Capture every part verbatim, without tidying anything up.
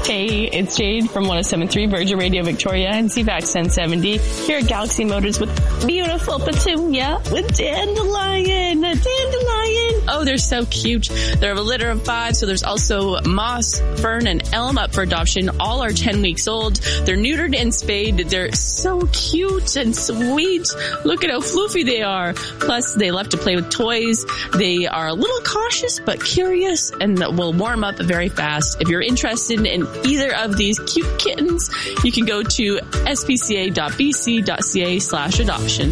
Hey, it's Jade from one oh seven point three Virgin Radio Victoria and C VAX ten seventy here at Galaxy Motors with beautiful petunia with dandelion. Dandelion. Oh, they're so cute. They're a litter of five, so there's also moss, fern, and elm up for adoption. All are ten weeks old. They're neutered and spayed. They're so cute and sweet. Look at how floofy they are. Plus, they love to play with toys. They are a little cautious but curious and will warm up very fast. If you're interested in either of these cute kittens, you can go to s p c a dot b c dot c a slash adoption.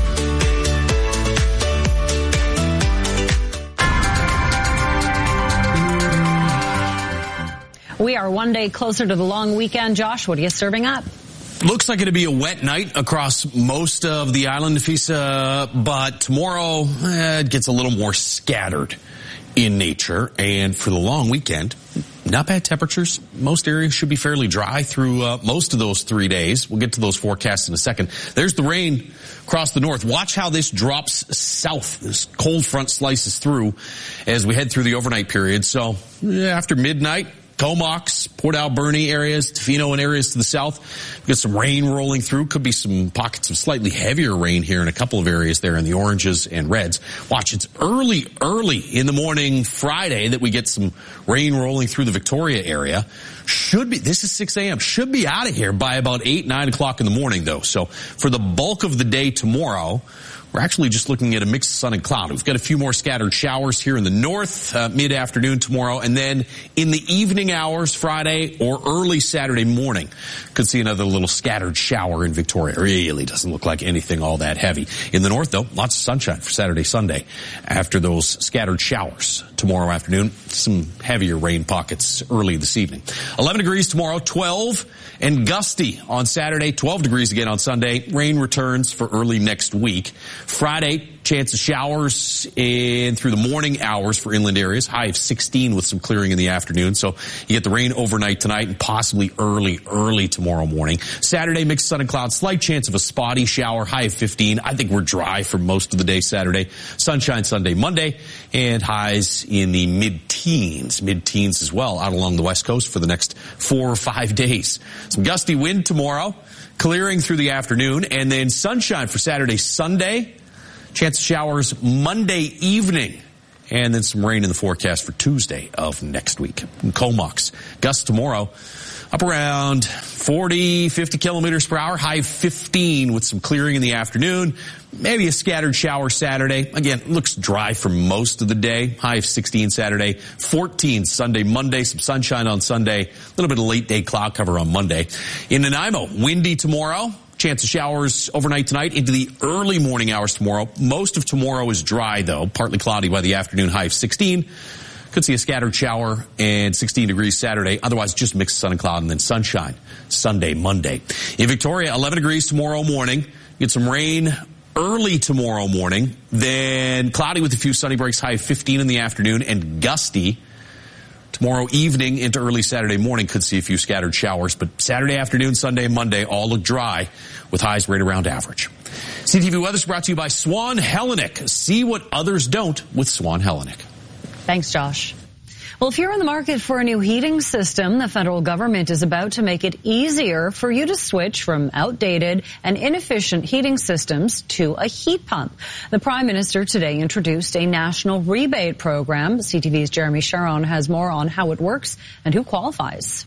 We are one day closer to the long weekend. Josh, what are you serving up? Looks like it'll be a wet night across most of the island, Nafisa, but tomorrow eh, it gets a little more scattered in nature. And for the long weekend, not bad temperatures. Most areas should be fairly dry through uh, most of those three days. We'll get to those forecasts in a second. There's the rain across the north. Watch how this drops south. This cold front slices through as we head through the overnight period. So yeah, after midnight, Comox, Port Alberni areas, Tofino and areas to the south. We've got some rain rolling through. Could be some pockets of slightly heavier rain here in a couple of areas there in the oranges and reds. Watch, it's early, early in the morning Friday that we get some rain rolling through the Victoria area. Should be, this is six a.m., should be out of here by about eight, nine o'clock in the morning though. So for the bulk of the day tomorrow, we're actually just looking at a mix of sun and cloud. We've got a few more scattered showers here in the north, uh, mid-afternoon tomorrow, and then in the evening hours Friday or early Saturday morning, could see another little scattered shower in Victoria. Really doesn't look like anything all that heavy. In the north, though, lots of sunshine for Saturday, Sunday. After those scattered showers tomorrow afternoon, some heavier rain pockets early this evening. eleven degrees tomorrow, twelve, and gusty on Saturday, twelve degrees again on Sunday. Rain returns for early next week. Friday, chance of showers in through the morning hours for inland areas. High of sixteen with some clearing in the afternoon. So you get the rain overnight tonight and possibly early, early tomorrow morning. Saturday, mixed sun and clouds. Slight chance of a spotty shower. High of fifteen. I think we're dry for most of the day Saturday. Sunshine Sunday, Monday. And highs in the mid-teens. Mid-teens as well out along the west coast for the next four or five days. Some gusty wind tomorrow. Clearing through the afternoon. And then sunshine for Saturday, Sunday. Chance of showers Monday evening. And then some rain in the forecast for Tuesday of next week. In Comox, gusts tomorrow up around forty, fifty kilometers per hour. High fifteen with some clearing in the afternoon. Maybe a scattered shower Saturday. Again, looks dry for most of the day. High of sixteen Saturday. fourteen Sunday, Monday. Some sunshine on Sunday. A little bit of late day cloud cover on Monday. In Nanaimo, windy tomorrow. Chance of showers overnight tonight into the early morning hours tomorrow. Most of tomorrow is dry, though. Partly cloudy by the afternoon, high of sixteen. Could see a scattered shower and sixteen degrees Saturday. Otherwise, just mixed sun and cloud and then sunshine Sunday, Monday. In Victoria, eleven degrees tomorrow morning. Get some rain early tomorrow morning. Then cloudy with a few sunny breaks, high of fifteen in the afternoon and gusty. Tomorrow evening into early Saturday morning could see a few scattered showers, but Saturday afternoon, Sunday, and Monday all look dry with highs right around average. C T V Weather's brought to you by Swan Hellenic. See what others don't with Swan Hellenic. Thanks, Josh. Well, if you're in the market for a new heating system, the federal government is about to make it easier for you to switch from outdated and inefficient heating systems to a heat pump. The Prime Minister today introduced a national rebate program. C T V's Jeremy Sharon has more on how it works and who qualifies.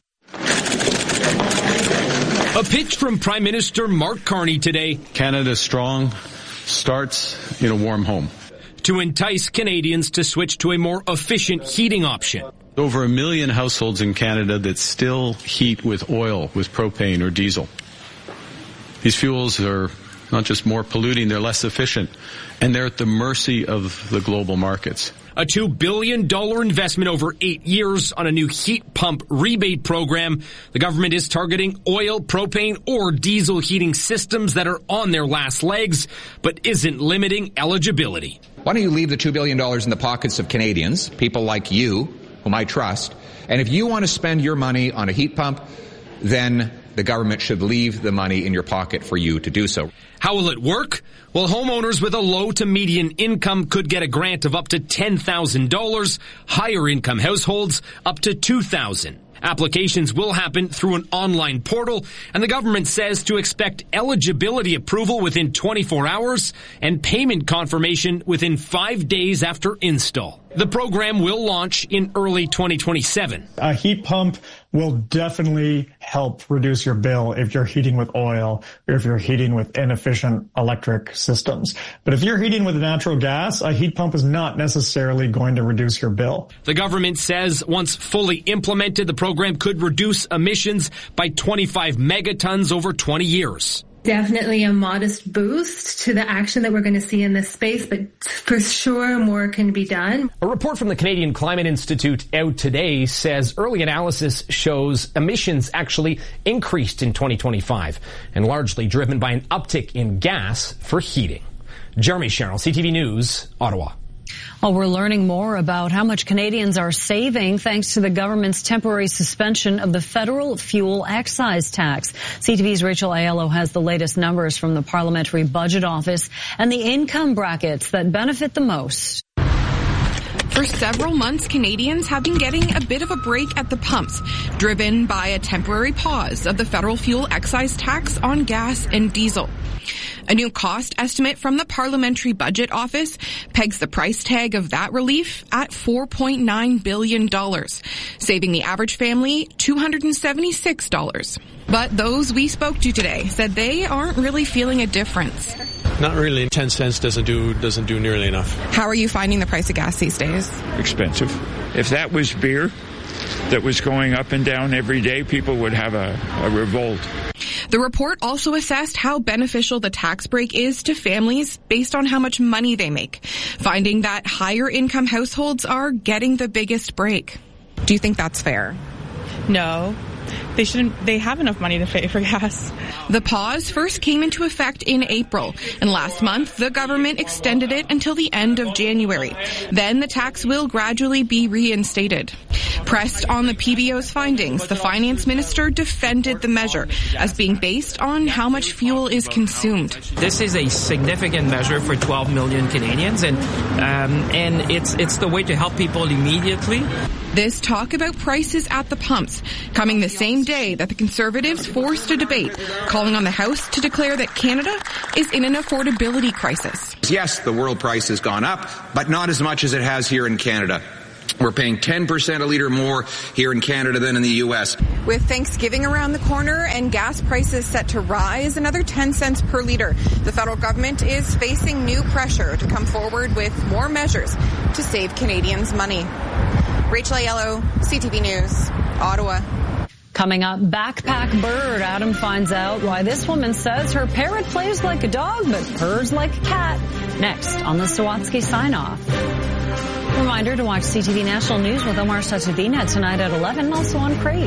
A pitch from Prime Minister Mark Carney today. Canada Strong starts in a warm home. To entice Canadians to switch to a more efficient heating option. Over a million households in Canada that still heat with oil, with propane or diesel. These fuels are not just more polluting, they're less efficient, and they're at the mercy of the global markets. A two billion dollars investment over eight years on a new heat pump rebate program. The government is targeting oil, propane, or diesel heating systems that are on their last legs, but isn't limiting eligibility. Why don't you leave the two billion dollars in the pockets of Canadians, people like you, whom I trust, and if you want to spend your money on a heat pump, then the government should leave the money in your pocket for you to do so. How will it work? Well, homeowners with a low to median income could get a grant of up to ten thousand dollars. Higher income households up to two thousand dollars. Applications will happen through an online portal, and the government says to expect eligibility approval within twenty-four hours and payment confirmation within five days after install. The program will launch in early twenty twenty-seven. A heat pump will definitely help reduce your bill if you're heating with oil or if you're heating with inefficient electric systems. But if you're heating with natural gas, a heat pump is not necessarily going to reduce your bill. The government says once fully implemented, the program could reduce emissions by twenty-five megatons over twenty years. Definitely a modest boost to the action that we're going to see in this space, but for sure more can be done. A report from the Canadian Climate Institute out today says early analysis shows emissions actually increased in twenty twenty-five and largely driven by an uptick in gas for heating. Jeremy Sherrill, C T V News, Ottawa. Well, we're learning more about how much Canadians are saving thanks to the government's temporary suspension of the federal fuel excise tax. C T V's Rachel Aiello has the latest numbers from the Parliamentary Budget Office and the income brackets that benefit the most. For several months, Canadians have been getting a bit of a break at the pumps, driven by a temporary pause of the federal fuel excise tax on gas and diesel. A new cost estimate from the Parliamentary Budget Office pegs the price tag of that relief at four point nine billion dollars, saving the average family two hundred seventy-six dollars. But those we spoke to today said they aren't really feeling a difference. Not really. ten cents doesn't do doesn't do nearly enough. How are you finding the price of gas these days? Expensive. If that was beer that was going up and down every day, people would have a, a revolt. The report also assessed how beneficial the tax break is to families based on how much money they make, finding that higher income households are getting the biggest break. Do you think that's fair? No. They shouldn't, they have enough money to pay for gas. The pause first came into effect in April, and last month the government extended it until the end of January. Then the tax will gradually be reinstated. Pressed on the P B O's findings, the finance minister defended the measure as being based on how much fuel is consumed. This is a significant measure for twelve million Canadians, and um, and it's it's the way to help people immediately. This talk about prices at the pumps coming the same day that the Conservatives forced a debate, calling on the House to declare that Canada is in an affordability crisis. Yes, the world price has gone up, but not as much as it has here in Canada. We're paying ten percent a litre more here in Canada than in the U S. With Thanksgiving around the corner and gas prices set to rise another ten cents per litre, the federal government is facing new pressure to come forward with more measures to save Canadians money. Rachel Aiello, C T V News, Ottawa. Coming up, Backpack Bird. Adam finds out why this woman says her parrot plays like a dog but purrs like a cat. Next on the Sawatsky Sign-Off. Reminder to watch C T V National News with Omar Satudina tonight at eleven, also on Crave.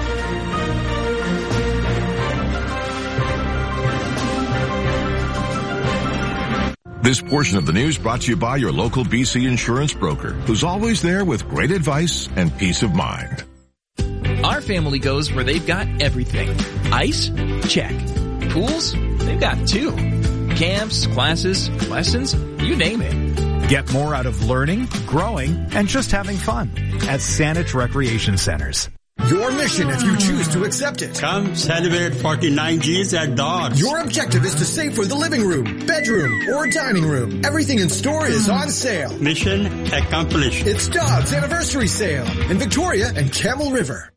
This portion of the news brought to you by your local B C insurance broker, who's always there with great advice and peace of mind. Our family goes where they've got everything. Ice? Check. Pools? They've got two. Camps, classes, lessons, you name it. Get more out of learning, growing, and just having fun at Saanich Recreation Centers. Your mission, if you choose to accept it. Come celebrate forty-nine G's at Dodge. Your objective is to save for the living room, bedroom, or dining room. Everything in store is on sale. Mission accomplished. It's Dodge's anniversary sale in Victoria and Camel River.